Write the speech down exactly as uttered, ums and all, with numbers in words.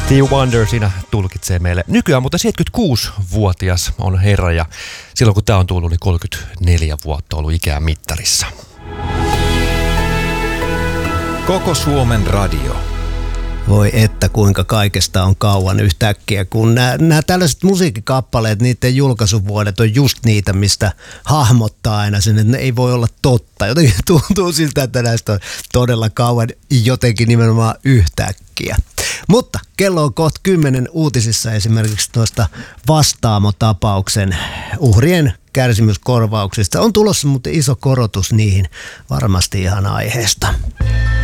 Stevie Wonder siinä tulkitsee meille. Nykyään mutta seitsemänkymmentäkuusivuotias on herra ja silloin kun tää on tullut, niin kolmekymmentäneljä vuotta ollut ikää mittarissa. Koko Suomen radio. Voi että kuinka kaikesta on kauan yhtäkkiä, kun nämä, nämä tällaiset musiikkikappaleet, niiden julkaisuvuodet on just niitä, mistä hahmottaa aina sen, että ne ei voi olla totta. Jotenkin tuntuu siltä, että näistä on todella kauan jotenkin nimenomaan yhtäkkiä. Mutta kello on kohta kymmenen uutisissa esimerkiksi tuosta Vastaamo-tapauksen uhrien kärsimyskorvauksista. On tulossa mutta iso korotus niihin varmasti ihan aiheesta.